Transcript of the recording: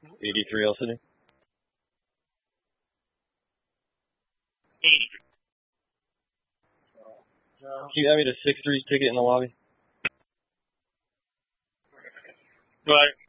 83 LCD. 80. Can you add me to 6-3's ticket in the lobby? Right.